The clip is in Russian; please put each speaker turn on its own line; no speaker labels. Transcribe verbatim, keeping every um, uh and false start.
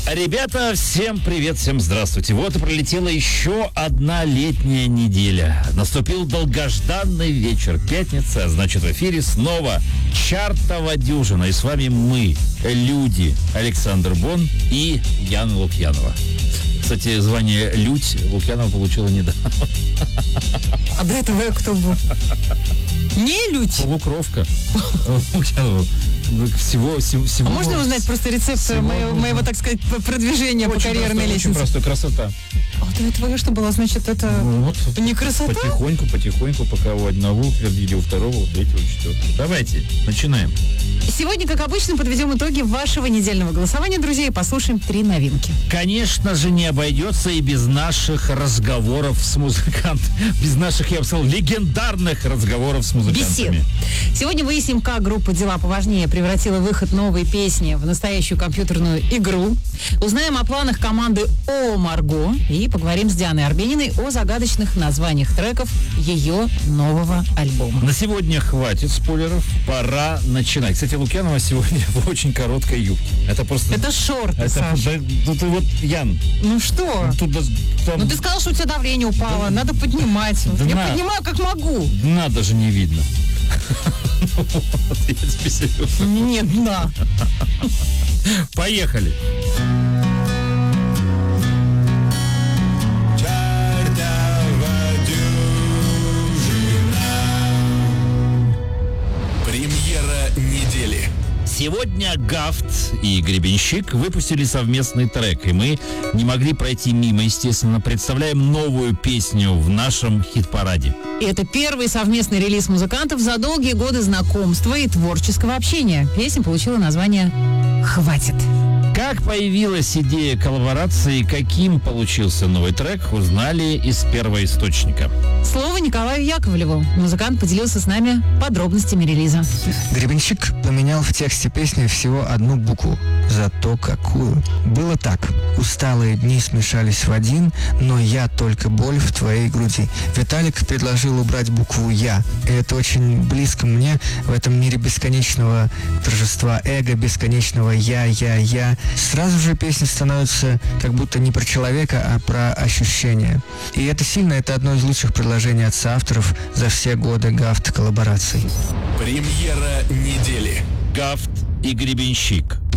Ребята, всем привет, всем здравствуйте. Вот и пролетела еще одна летняя неделя. Наступил долгожданный вечер. Пятница, а значит, в эфире снова чартова дюжина. И с вами мы, люди, Александр Бон и Яна Лукьянова. Кстати, звание Людь Лукьянова получила недавно.
А до этого я кто был? Не Людь?
Полукровка. Лукьянова. Всего, всего, всего.
А можно узнать просто рецепт всего... моего, моего, так сказать, продвижения очень по карьерной
простой,
лестнице?
Очень простой, красота.
А вот это твое что было? Значит, это
вот,
не красота?
Потихоньку, потихоньку, пока у одного утвердили, у второго, у третьего, у четвертого. Давайте, начинаем.
Сегодня, как обычно, подведем итоги вашего недельного голосования, друзья, и послушаем три новинки.
Конечно же, не обойдется и без наших разговоров с музыкантами. Без наших, я бы сказал, легендарных разговоров с музыкантами.
Бесед. Сегодня выясним, как группа «Дела поважнее» превратила выход новой песни в настоящую компьютерную игру. Узнаем о планах команды «О Марго» и поговорим с Дианой Арбениной о загадочных названиях треков ее нового альбома.
На сегодня хватит спойлеров, пора начинать. Кстати, Лукьянова сегодня в очень короткой юбке. Это просто...
Это шорты,
это,
Саша.
Да, ну ты вот, Ян.
Ну что?
Тут, там...
Ну ты сказал, что у тебя давление упало, да, надо поднимать.
Да
я
на...
поднимаю, как могу.
Дна даже не видно. Я тебе серьезно.
Нет, дна.
Поехали. Сегодня Гафт и Гребенщик выпустили совместный трек, и мы не могли пройти мимо, естественно. Представляем новую песню в нашем хит-параде.
И это первый совместный релиз музыкантов за долгие годы знакомства и творческого общения. Песня получила название «Хватит».
Как появилась идея коллаборации и каким получился новый трек, узнали из первоисточника.
Слово Николаю Яковлеву. Музыкант поделился с нами подробностями релиза.
Гребенщик поменял в тексте песни всего одну букву. Зато какую. Было так. Усталые дни смешались в один, но я только боль в твоей груди. Виталик предложил убрать букву «Я». И это очень близко мне в этом мире бесконечного торжества эго, бесконечного «я, я, я». Сразу же песня становится как будто не про человека, а про ощущения. И это сильно, это одно из лучших предложений от соавторов за все годы Гафт коллабораций.
Премьера недели.
Гафт и Гребенщик.